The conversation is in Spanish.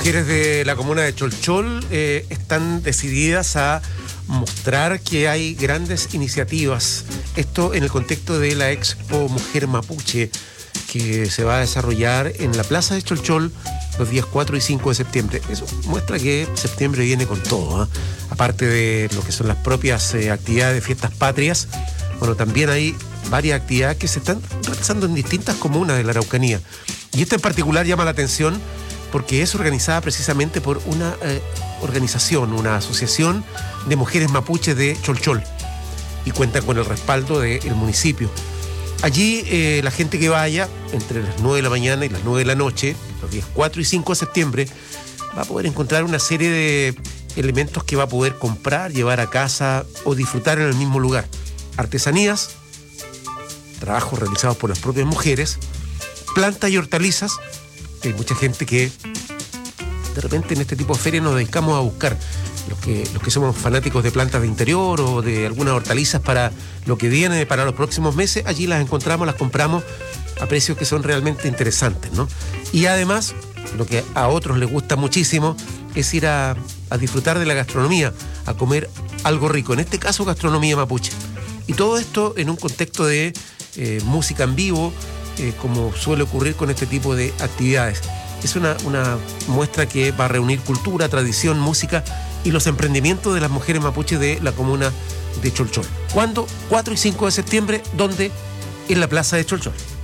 mujeres de la comuna de Cholchol están decididas a mostrar que hay grandes iniciativas. Esto en el contexto de la Expo Mujer Mapuche, que se va a desarrollar en la Plaza de Cholchol los días 4 y 5 de septiembre. Eso muestra que septiembre viene con todo, ¿eh? Aparte de lo que son las propias actividades de fiestas patrias, bueno, también hay varias actividades que se están realizando en distintas comunas de la Araucanía. Y esta en particular llama la atención porque es organizada precisamente por una organización, una asociación de mujeres mapuches de Cholchol, y cuentan con el respaldo del municipio. Allí la gente que vaya entre las 9 de la mañana y las 9 de la noche, los días 4 y 5 de septiembre, va a poder encontrar una serie de elementos que va a poder comprar, llevar a casa o disfrutar en el mismo lugar. Artesanías, trabajos realizados por las propias mujeres, plantas y hortalizas. Hay mucha gente que de repente en este tipo de ferias nos dedicamos a buscar, los que somos fanáticos de plantas de interior o de algunas hortalizas para lo que viene para los próximos meses. Allí las encontramos, las compramos a precios que son realmente interesantes, ¿no? Y además, lo que a otros les gusta muchísimo es ir a disfrutar de la gastronomía, a comer algo rico, en este caso gastronomía mapuche. Y todo esto en un contexto de música en vivo, como suele ocurrir con este tipo de actividades. Es una muestra que va a reunir cultura, tradición, música y los emprendimientos de las mujeres mapuches de la comuna de Cholchol. ¿Cuándo? 4 y 5 de septiembre, ¿dónde? En la Plaza de Cholchol.